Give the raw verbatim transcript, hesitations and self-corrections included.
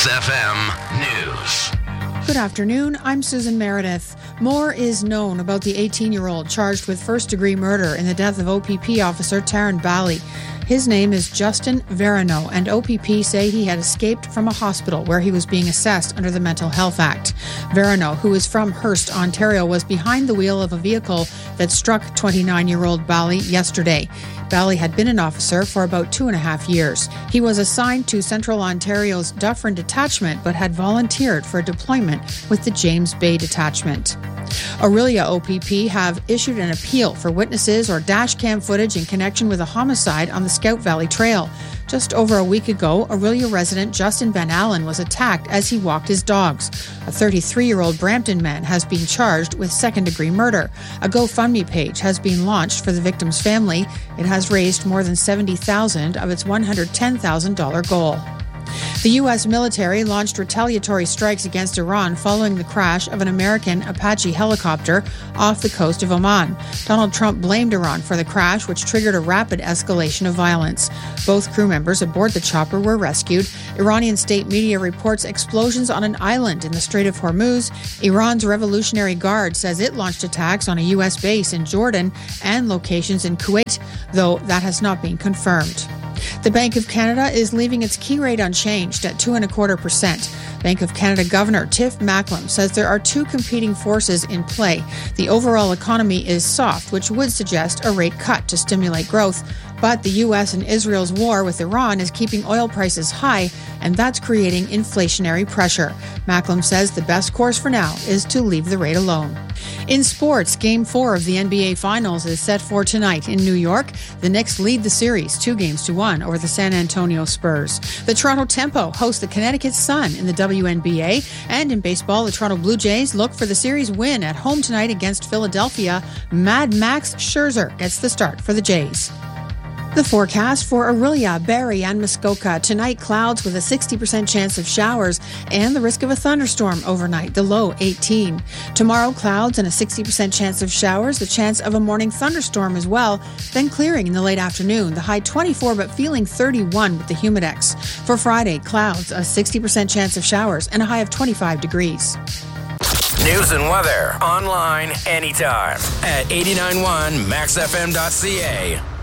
Max F M News. Good afternoon, I'm Susan Meredith. More is known about the eighteen-year-old charged with first-degree murder in the death of O P P officer Taryn Bally. His name is Justin Verano, and O P P say he had escaped from a hospital where he was being assessed under the Mental Health Act. Verano, who is from Hearst, Ontario, was behind the wheel of a vehicle that struck twenty-nine-year-old Bally yesterday. Bally had been an officer for about two and a half years. He was assigned to Central Ontario's Dufferin Detachment, but had volunteered for a deployment with the James Bay Detachment. Orillia O P P have issued an appeal for witnesses or dash cam footage in connection with a homicide on the Scout Valley Trail. Just over a week ago, Orillia resident Justin Van Allen was attacked as he walked his dogs. A thirty-three-year-old Brampton man has been charged with second-degree murder. A GoFundMe page has been launched for the victim's family. It has raised more than seventy thousand dollars of its one hundred ten thousand dollars goal. The U S military launched retaliatory strikes against Iran following the crash of an American Apache helicopter off the coast of Oman. Donald Trump blamed Iran for the crash, which triggered a rapid escalation of violence. Both crew members aboard the chopper were rescued. Iranian state media reports explosions on an island in the Strait of Hormuz. Iran's Revolutionary Guard says it launched attacks on a U S base in Jordan and locations in Kuwait, though that has not been confirmed. The Bank of Canada is leaving its key rate unchanged at two and a quarter percent. Bank of Canada Governor Tiff Macklem says there are two competing forces in play. The overall economy is soft, which would suggest a rate cut to stimulate growth. But the U S and Israel's war with Iran is keeping oil prices high, and that's creating inflationary pressure. Macklem says the best course for now is to leave the rate alone. In sports, Game four of the N B A Finals is set for tonight in New York. The Knicks lead the series two games to one over the San Antonio Spurs. The Toronto Tempo host the Connecticut Sun in the W N B A. And in baseball, the Toronto Blue Jays look for the series win at home tonight against Philadelphia. Mad Max Scherzer gets the start for the Jays. The forecast for Orillia, Barrie, and Muskoka. Tonight, clouds with a sixty percent chance of showers and the risk of a thunderstorm overnight, the low eighteen. Tomorrow, clouds and a sixty percent chance of showers, the chance of a morning thunderstorm as well, then clearing in the late afternoon, the high twenty-four but feeling thirty-one with the humidex. For Friday, clouds, a sixty percent chance of showers, and a high of twenty-five degrees. News and weather online anytime at eight nine one max f m dot c a.